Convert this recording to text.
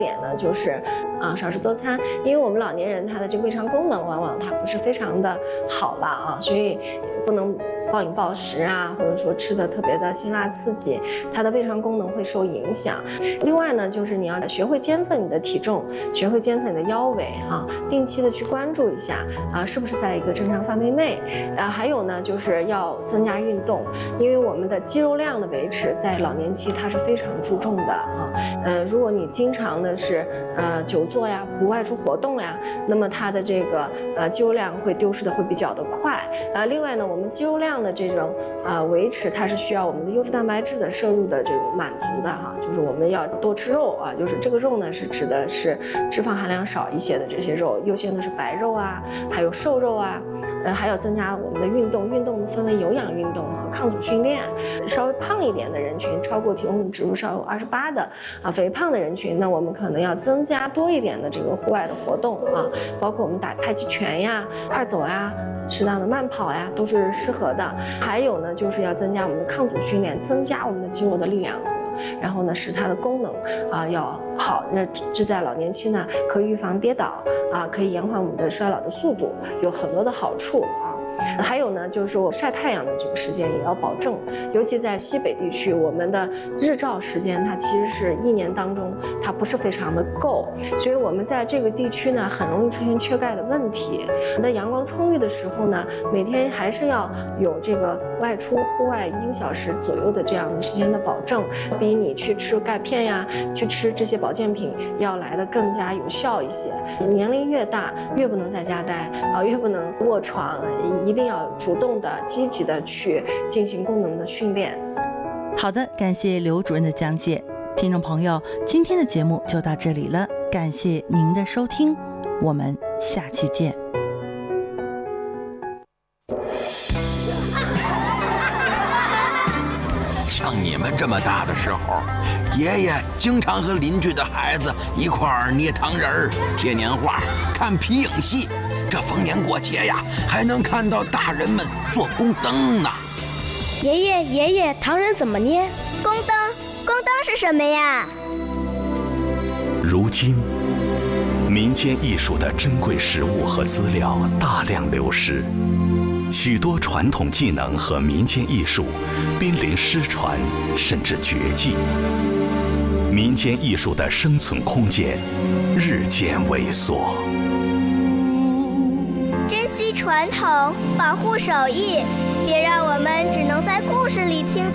点呢就是少食多餐，因为我们老年人他的这个胃肠功能往往它不是非常的好吧所以不能暴饮暴食啊，或者说吃的特别的辛辣刺激，它的胃肠功能会受影响。另外呢，就是你要学会监测你的体重，学会监测你的腰围定期的去关注一下是不是在一个正常范围内。还有呢，就是要增加运动，因为我们的肌肉量的维持在老年期它是非常注重的如果你经常的是久坐呀，不外出活动呀，那么它的这个肌肉量会丢失的会比较的快。另外呢，我们肌肉量的这种维持，它是需要我们的优质蛋白质的摄入的这种满足的就是我们要多吃肉就是这个肉呢是指的是脂肪含量少一些的这些肉，优先的是白肉还有瘦肉还要增加我们的运动分为有氧运动和抗阻训练。稍微胖一点的人群，超过体重指数稍有28的肥胖的人群，那我们可能要增加多一点的这个户外的活动包括我们打太极拳呀、快走呀、适当的慢跑呀，都是适合的。还有呢，就是要增加我们的抗阻训练，增加我们的肌肉的力量，然后呢，使它的功能要好。那这在老年期呢，可以预防跌倒可以延缓我们的衰老的速度，有很多的好处还有呢，就是我晒太阳的这个时间也要保证，尤其在西北地区，我们的日照时间它其实是一年当中它不是非常的够，所以我们在这个地区呢，很容易出现缺钙的问题。那阳光充裕的时候呢，每天还是要有这个外出户外1个小时左右的这样的时间的保证，比你去吃钙片呀，去吃这些保健品要来的更加有效一些。年龄越大，越不能在家待越不能卧床，一定要主动的、积极的去进行功能的训练。 好的，感谢刘主任的讲解。听众朋友，今天的节目就到这里了，感谢您的收听，我们下期见。 像你们这么大的时候，爷爷经常和邻居的孩子一块儿捏糖人儿、贴年画、看皮影戏。这逢年过节呀，还能看到大人们做宫灯呢。 爷爷，糖人怎么捏？ 宫灯是什么呀？ 如今，民间艺术的珍贵实物和资料大量流失，许多传统技能和民间艺术濒临失传，甚至绝迹。民间艺术的生存空间日渐萎缩。 珍惜传统，保护手艺，别让我们只能在故事里听